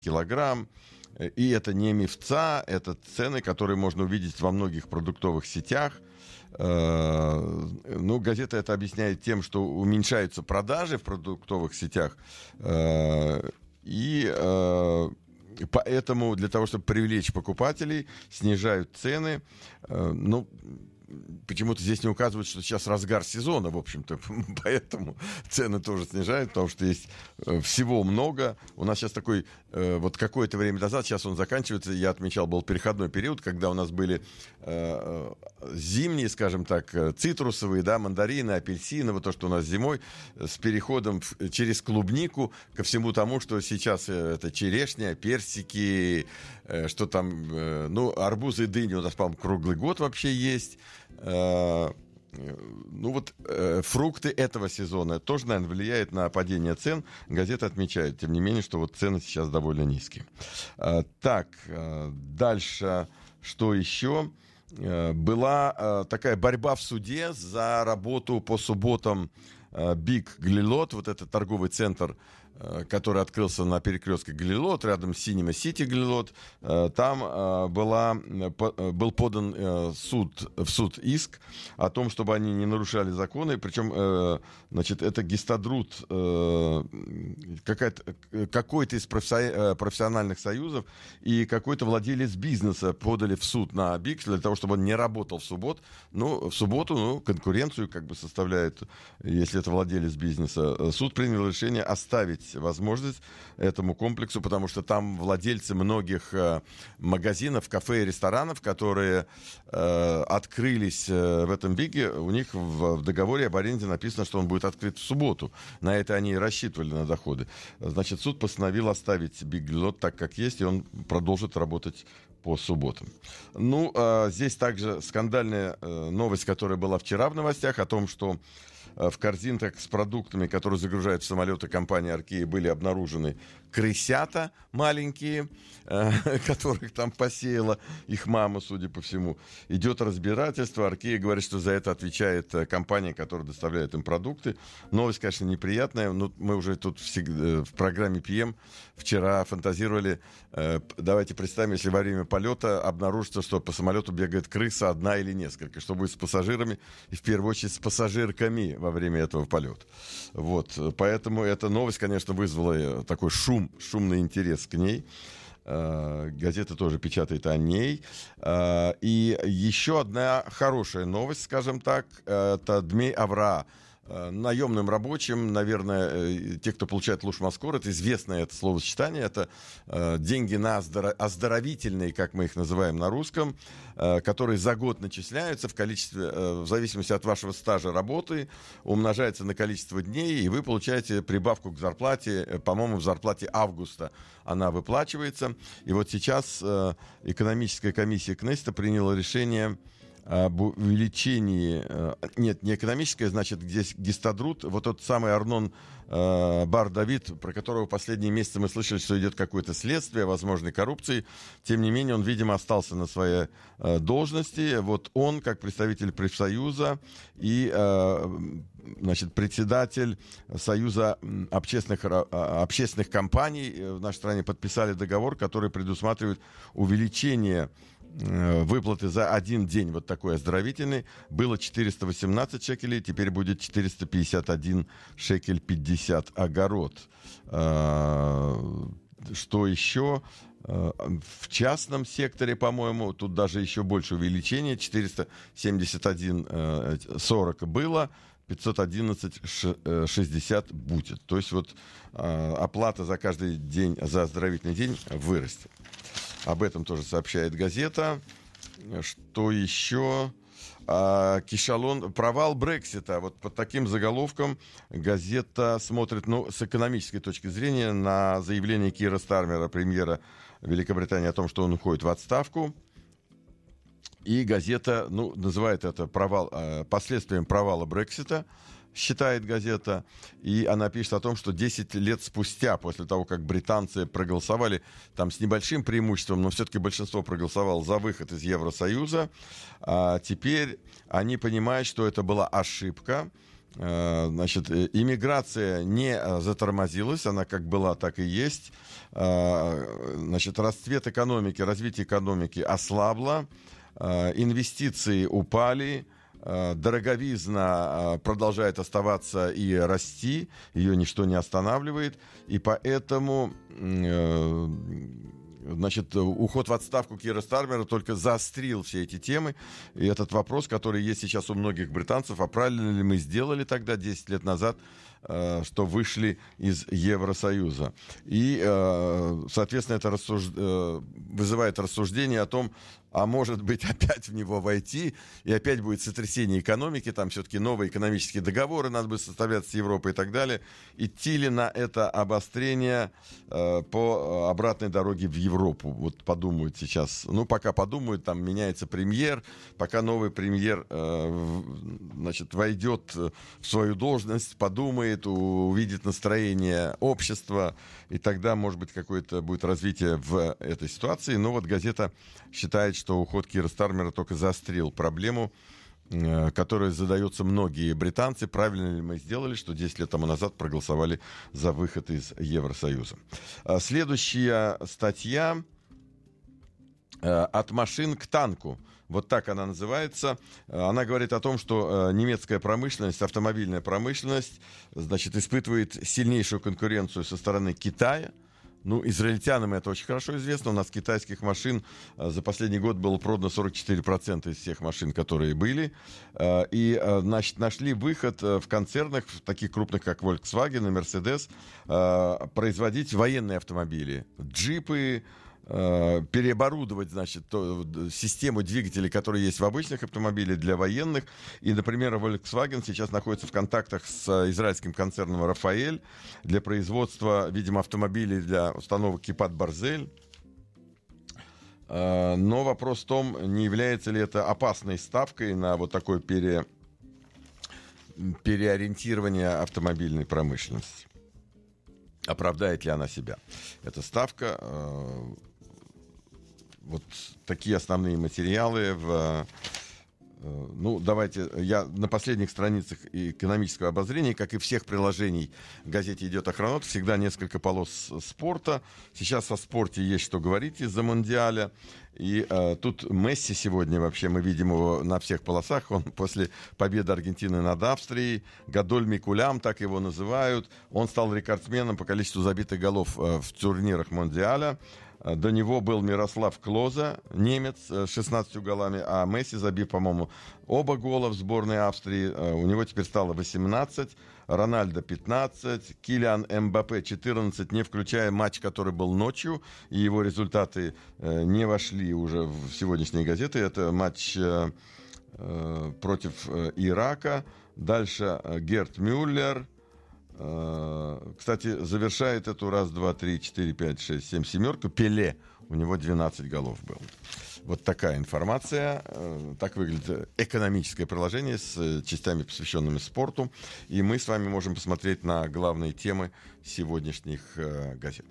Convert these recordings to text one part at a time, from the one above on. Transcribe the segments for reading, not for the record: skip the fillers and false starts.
килограмм. И это не мифца, это цены, которые можно увидеть во многих продуктовых сетях. Ну, газета это объясняет тем, что уменьшаются продажи в продуктовых сетях. И поэтому для того, чтобы привлечь покупателей, снижают цены. Ну, почему-то здесь не указывают, что сейчас разгар сезона, в общем-то, поэтому цены тоже снижают, потому что есть всего много. У нас сейчас такой, вот какое-то время назад, сейчас он заканчивается, я отмечал, был переходной период, когда у нас были зимние, скажем так, цитрусовые, да, мандарины, апельсины, вот то, что у нас зимой, с переходом через клубнику ко всему тому, что сейчас это черешня, персики, что там, ну, арбузы и дыни у нас, по-моему, круглый год вообще есть. Ну вот фрукты этого сезона тоже, наверное, влияет на падение цен. Газета отмечает, тем не менее, что вот цены сейчас довольно низкие. Так, дальше, что еще? Была такая борьба в суде за работу по субботам Big Glilot, вот этот торговый центр, который открылся на перекрестке Глилот, рядом с Cinema City Глилот. Там был подан в суд иск о том, чтобы они не нарушали законы. Причем, значит, это Гистадрут, какой-то из профессиональных союзов и какой-то владелец бизнеса подали в суд на Биг для того, чтобы он не работал в субботу. Ну, в субботу, конкуренцию как бы составляет, если это владелец бизнеса. Суд принял решение оставить возможность этому комплексу, потому что там владельцы многих магазинов, кафе и ресторанов, которые открылись в этом Биге, у них в договоре об аренде написано, что он будет открыт в субботу. На это они и рассчитывали, на доходы. Значит, суд постановил оставить Big Glilot так, как есть, и он продолжит работать по субботам. Ну, здесь также скандальная новость, которая была вчера в новостях, о том, что в корзинках с продуктами, которые загружают в самолеты компании Аркея, были обнаружены крысята маленькие, которых там посеяла их мама, судя по всему. Идет разбирательство. Аркея говорит, что за это отвечает компания, которая доставляет им продукты. Новость, конечно, неприятная. Но мы уже тут в программе PM вчера фантазировали. Давайте представим, если во время полета обнаружится, что по самолету бегает крыса, одна или несколько. Что будет с пассажирами и, в первую очередь, с пассажирками во время этого полета. Вот. Поэтому эта новость, конечно, вызвала такой шумный интерес к ней. Газета тоже печатает о ней. И еще одна хорошая новость, скажем так, это Дмей Авраа. Наемным рабочим, наверное, те, кто получает Лушмаскор, это известное это словосочетание, это деньги на оздоровительные, как мы их называем на русском, которые за год начисляются в количестве, в зависимости от вашего стажа работы, умножается на количество дней, и вы получаете прибавку к зарплате, по-моему, в зарплате августа она выплачивается. И вот сейчас экономическая комиссия Кнессета приняла решение об увеличении, нет, не экономическое, значит, здесь Гистадрут, вот тот самый Арнон Бар-Давид, про которого последние месяцы мы слышали, что идет какое-то следствие возможной коррупции, тем не менее он, видимо, остался на своей должности. Вот он, как представитель профсоюза и, значит, председатель Союза общественных компаний в нашей стране подписали договор, который предусматривает увеличение выплаты за один день вот такой оздоровительный. Было 418 шекелей, теперь будет 451 шекель 50 огород. Что еще? В частном секторе, по-моему, тут даже еще больше увеличение. 471,40 было, 511,60 будет. То есть вот оплата за каждый день, за оздоровительный день вырастет. Об этом тоже сообщает газета. Что еще? Кишалон, провал Брексита. Вот под таким заголовком газета смотрит, ну, с экономической точки зрения на заявление Кира Стармера, премьера Великобритании, о том, что он уходит в отставку. И газета, ну, называет это последствием провала Брексита, считает газета, и она пишет о том, что 10 лет спустя, после того, как британцы проголосовали, там с небольшим преимуществом, но все-таки большинство проголосовало за выход из Евросоюза, теперь они понимают, что это была ошибка, Значит, иммиграция не затормозилась, она как была, так и есть. Значит, расцвет экономики, развитие экономики ослабло, инвестиции упали, дороговизна продолжает оставаться и расти, ее ничто не останавливает, и поэтому значит, уход в отставку Кира Стармера только заострил все эти темы. И этот вопрос, который есть сейчас у многих британцев, а правильно ли мы сделали тогда, 10 лет назад, что вышли из Евросоюза. И, соответственно, это вызывает рассуждение о том, а может быть опять в него войти, и опять будет сотрясение экономики, там все-таки новые экономические договоры надо будет составлять с Европой и так далее. Идти ли на это обострение по обратной дороге в Европу? Вот подумают сейчас. Ну, пока подумают, там меняется премьер, пока новый премьер значит, войдет в свою должность, подумает, увидит настроение общества, и тогда, может быть, какое-то будет развитие в этой ситуации. Но вот газета считает, что уход Кира Стармера только заострил проблему, которой задаются многие британцы. Правильно ли мы сделали, что 10 лет тому назад проголосовали за выход из Евросоюза? Следующая статья «От машин к танку». Вот так она называется. Она говорит о том, что немецкая промышленность, автомобильная промышленность, значит, испытывает сильнейшую конкуренцию со стороны Китая. Ну, израильтянам это очень хорошо известно. У нас китайских машин за последний год было продано 44% из всех машин, которые были. И, значит, нашли выход в концернах, в таких крупных, как Volkswagen и Mercedes, производить военные автомобили. Джипы, переоборудовать, значит, систему двигателей, которые есть в обычных автомобилях, для военных. И, например, Volkswagen сейчас находится в контактах с израильским концерном «Рафаэль» для производства, видимо, автомобилей для установок «Кипат Барзель». Но вопрос в том, не является ли это опасной ставкой на вот такое переориентирование автомобильной промышленности. Оправдает ли она себя? Эта ставка... Вот такие основные материалы. Ну, давайте, я на последних страницах экономического обозрения, как и всех приложений в газете «Идет Охранот», всегда несколько полос спорта. Сейчас о спорте есть что говорить из-за Мондиаля. И тут Месси сегодня, вообще мы видим его на всех полосах. Он после победы Аргентины над Австрией, Гадоль Микулям, так его называют, он стал рекордсменом по количеству забитых голов в турнирах Мондиаля. До него был Мирослав Клоза, немец, с 16 голами, а Месси, забив, по-моему, оба гола в сборной Австрии, у него теперь стало 18, Рональдо 15, Килиан Мбаппе 14, не включая матч, который был ночью, и его результаты не вошли уже в сегодняшние газеты. Это матч против Ирака. Дальше Герт Мюллер. Кстати, завершает эту раз, два, три, четыре, пять, шесть, семь, семерку Пеле. У него 12 голов было. Вот такая информация. Так выглядит экономическое приложение с частями, посвященными спорту. И мы с вами можем посмотреть на главные темы сегодняшних газет.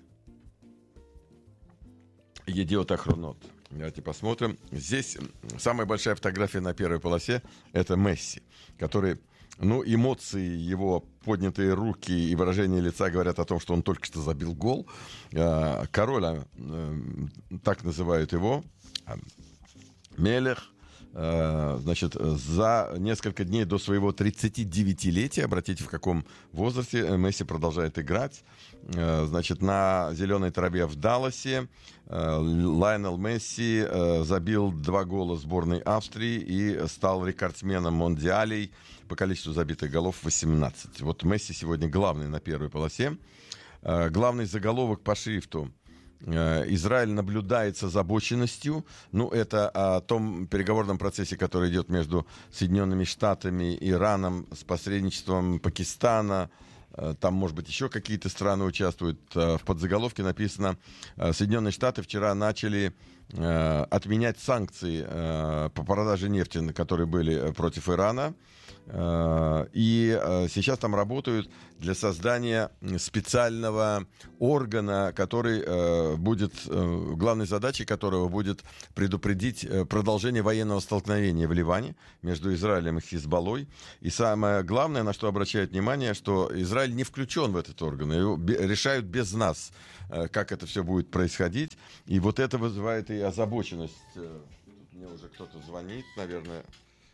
«Идет Охранот». Давайте посмотрим. Здесь самая большая фотография на первой полосе — это Месси, который... Ну, эмоции его, поднятые руки и выражение лица говорят о том, что он только что забил гол. Король, так называют его, Мелех, значит, за несколько дней до своего 39-летия, обратите, в каком возрасте Месси продолжает играть, значит, на зеленой траве в Далласе Лайонел Месси забил 2 гола сборной Австрии и стал рекордсменом Мондиалей по количеству забитых голов 18. Вот Месси сегодня главный на первой полосе. Главный заголовок по шрифту: Израиль наблюдает с озабоченностью. Ну, это о том переговорном процессе, который идет между Соединенными Штатами, Ираном, с посредничеством Пакистана. Там, может быть, еще какие-то страны участвуют. В подзаголовке написано: Соединенные Штаты вчера начали отменять санкции по продаже нефти, которые были против Ирана. И сейчас там работают для создания специального органа, который будет, главной задачей которого будет предупредить продолжение военного столкновения в Ливане между Израилем и Хизбаллой. И самое главное, на что обращают внимание, что Израиль не включен в этот орган. Его решают без нас, как это все будет происходить. И вот это вызывает и озабоченность. Тут мне уже кто-то звонит, наверное.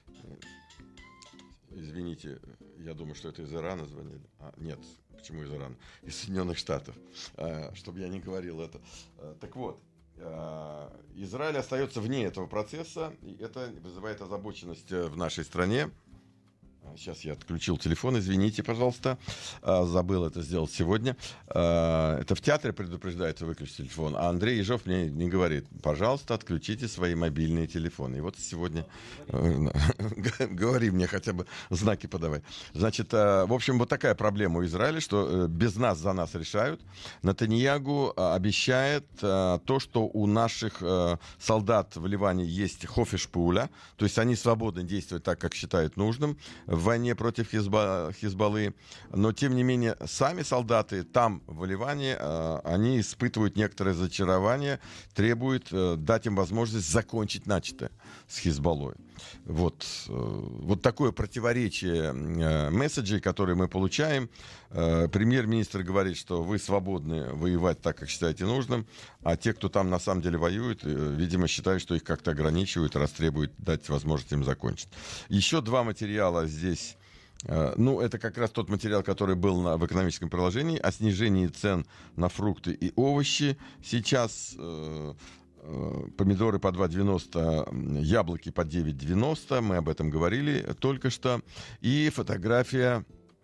Извините, я думаю, что это из Ирана звонили. Нет, почему из Ирана? Из Соединенных Штатов. Чтобы я не говорил это. Так вот, Израиль остается вне этого процесса, и это вызывает озабоченность в нашей стране. Сейчас я отключил телефон, извините, пожалуйста. Забыл это сделать сегодня. Это в театре предупреждается выключить телефон. А Андрей Ежов мне не говорит: пожалуйста, отключите свои мобильные телефоны. И вот сегодня говори мне, хотя бы знаки подавай. Значит, в общем, вот такая проблема у Израиля, что без нас за нас решают. Нетаньягу обещает то, что у наших солдат в Ливане есть хофеш пууля, то есть они свободно действуют так, как считают нужным в войне против Хизбаллы, но тем не менее сами солдаты там, в Ливане, они испытывают некоторое разочарование, требуют дать им возможность закончить начатое с Хизбаллой. Вот такое противоречие месседжей, которые мы получаем. Премьер-министр говорит, что вы свободны воевать так, как считаете нужным, а те, кто там на самом деле воюет, видимо, считают, что их как-то ограничивают, раз требуют дать возможность им закончить. Еще два материала здесь. Это как раз тот материал, который был в экономическом приложении, о снижении цен на фрукты и овощи. Сейчас помидоры по 2,90, яблоки по 9,90. Мы об этом говорили только что. И фотография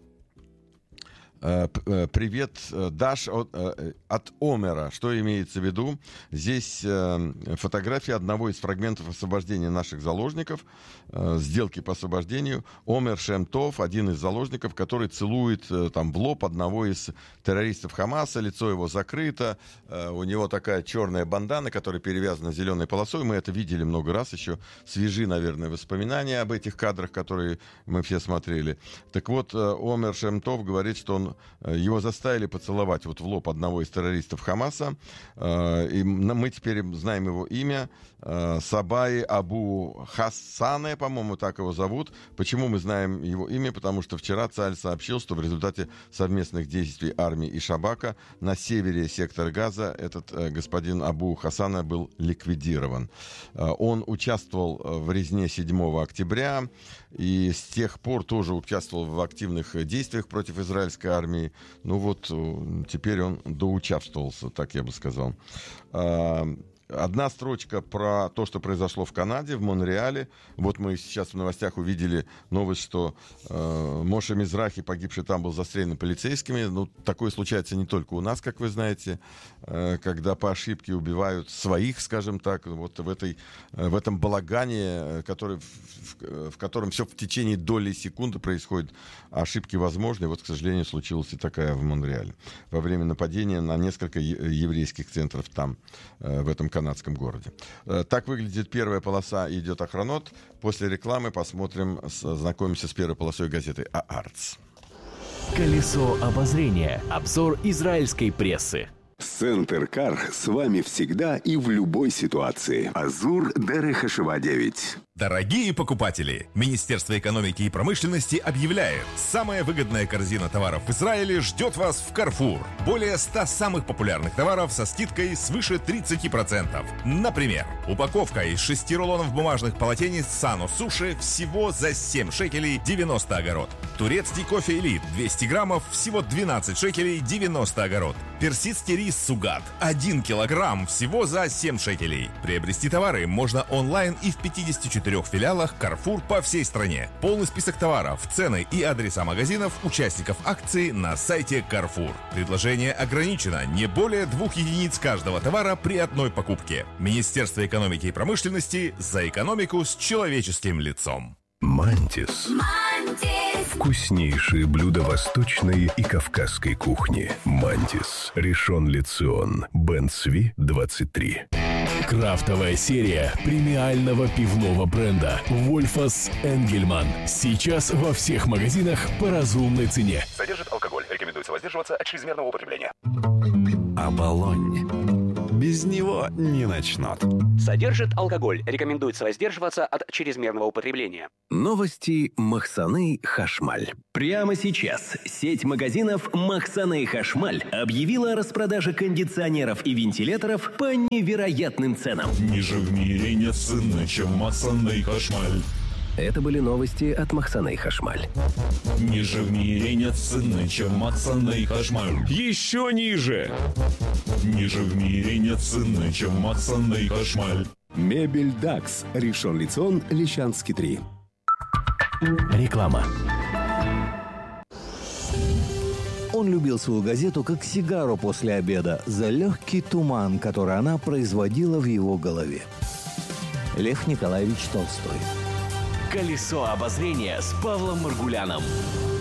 «Привет, Даш» от Омера. Что имеется в виду? Здесь фотография одного из фрагментов освобождения наших заложников, сделки по освобождению. Омер Шем-Тов, один из заложников, который целует там в лоб одного из террористов Хамаса. Лицо его закрыто. У него такая черная бандана, которая перевязана зеленой полосой. Мы это видели много раз. Еще свежи, наверное, воспоминания об этих кадрах, которые мы все смотрели. Так вот, Омер Шем-Тов говорит, что его заставили поцеловать вот в лоб одного из террористов Хамаса. И мы теперь знаем его имя. Сабай Абу Хассане, по-моему, так его зовут. Почему мы знаем его имя? Потому что вчера Цааль сообщил, что в результате совместных действий армии и Шабака на севере сектора Газа этот господин Абу Хассана был ликвидирован. Он участвовал в резне 7 октября и с тех пор тоже участвовал в активных действиях против израильской армии. Теперь он доучаствовался, так я бы сказал. Одна строчка про то, что произошло в Канаде, в Монреале. Вот мы сейчас в новостях увидели новость, что Моше Мизрахи, погибший там, был застрелен полицейскими. Такое случается не только у нас, как вы знаете, когда по ошибке убивают своих, скажем так. Вот в этом балагане, в котором все в течение доли секунды происходит, ошибки возможны. Вот, к сожалению, случилась и такая в Монреале. Во время нападения на несколько еврейских центров там, в этом канадском городе. Так выглядит первая полоса, идет Охранот. После рекламы посмотрим, знакомимся с первой полосой газеты «Аарц». Колесо обозрения. Обзор израильской прессы. Центр Кар с вами всегда и в любой ситуации. Азур Дерех Хашива 9. Дорогие покупатели, Министерство экономики и промышленности объявляет: самая выгодная корзина товаров в Израиле ждет вас в Carrefour. Более 100 самых популярных товаров со скидкой свыше 30%. Например, упаковка из 6 рулонов бумажных полотенец Sano Суши всего за 7 шекелей 90 огород. Турецкий кофе Элит 200 граммов всего 12 шекелей 90 огород. Персидский рис Сугат 1 килограмм всего за 7 шекелей. Приобрести товары можно онлайн и в 54 филиалах Carrefour по всей стране. Полный список товаров, цены и адреса магазинов участников акции на сайте Carrefour. Предложение ограничено, не более 2 единиц каждого товара при одной покупке. Министерство экономики и промышленности за экономику с человеческим лицом. Мантис. Вкуснейшие блюда восточной и кавказской кухни. Мантис. Ришон Ле Цион. Бен Цви, 23. Крафтовая серия премиального пивного бренда «Вольфас Энгельман». Сейчас во всех магазинах по разумной цене. Содержит алкоголь. Рекомендуется воздерживаться от чрезмерного употребления. Оболонь. Без него не начнут. Содержит алкоголь. Рекомендуется воздерживаться от чрезмерного употребления. Новости Махсаны Хашмаль. Прямо сейчас сеть магазинов «Махсаны Хашмаль» объявила о распродаже кондиционеров и вентиляторов по невероятным ценам. Ниже в мире нет цены, чем Махсаны Хашмаль. Это были новости от «Махсаны Хашмаль». Ниже в мире нет цены, чем Махсаны Хашмаль. Еще ниже! Ниже в мире нет цены, чем Махсаны Хашмаль. Мебель Дакс. Ришон Лицион, Лещанский 3. Реклама. Он любил свою газету как сигару после обеда за легкий туман, который она производила в его голове. Лев Николаевич Толстой. Колесо обозрения с Павлом Маргуляном.